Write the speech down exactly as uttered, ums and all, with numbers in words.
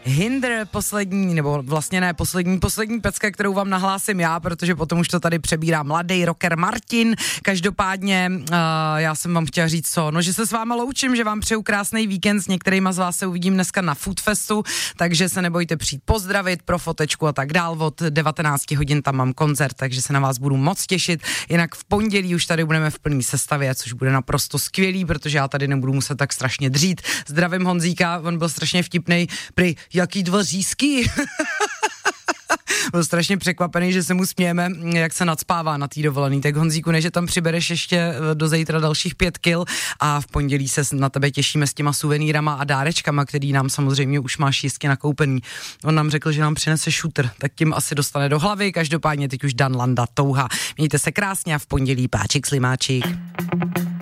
Hinder poslední, nebo vlastně ne poslední, poslední pecka, kterou vám nahlásím já, protože potom už to tady přebírá mladý rocker Martin. Každopádně uh, já jsem vám chtěla říct co, no že se s váma loučím, že vám přeju krásný víkend, s některýma z vás se uvidím dneska na Foodfestu, takže se nebojte přijít pozdravit pro fotečku a tak dál, od devatenáct hodin tam mám koncert, takže se na vás budu moc těšit, jinak v pondělí už tady budeme v plný sestavě, což bude naprosto skvělý, protože já tady nebudu muset tak strašně dřít. Zdravím Honzíka, on byl strašně vtipnej, prý jaký dva řízky. Byl strašně překvapený, že se mu smějeme, jak se nadspává na tý dovolený. Tak Honzíku, než tam přibereš ještě do zítra dalších pět kil a v pondělí se na tebe těšíme s těma suvenýrama a dárečkama, který nám samozřejmě už máš jistě nakoupený. On nám řekl, že nám přinese šutr, tak tím asi dostane do hlavy. Každopádně teď už Dan Landa Touha. Mějte se krásně a v pondělí páčik slimáčik.